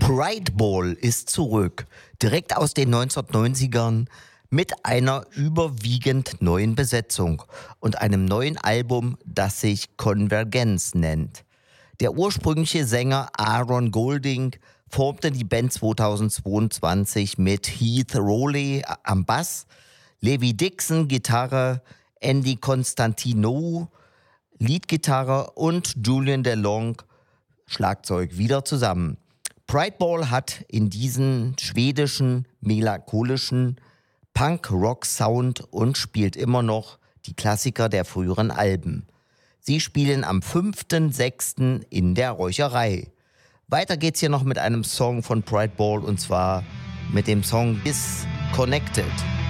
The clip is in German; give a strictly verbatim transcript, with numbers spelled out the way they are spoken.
Pride Ball ist zurück, direkt aus den neunzehnhundertneunzigern mit einer überwiegend neuen Besetzung und einem neuen Album, das sich Convergence nennt. Der ursprüngliche Sänger Aaron Golding formte die Band zweitausendzweiundzwanzig mit Heath Rowley am Bass, Levi Dixon Gitarre, Andy Constantinou Leadgitarre und Julian DeLong Schlagzeug wieder zusammen. Pride Ball hat in diesen schwedischen, melancholischen Punk-Rock-Sound und spielt immer noch die Klassiker der früheren Alben. Sie spielen am fünften sechsten in der Räucherei. Weiter geht's hier noch mit einem Song von Pride Ball und zwar mit dem Song Disconnected.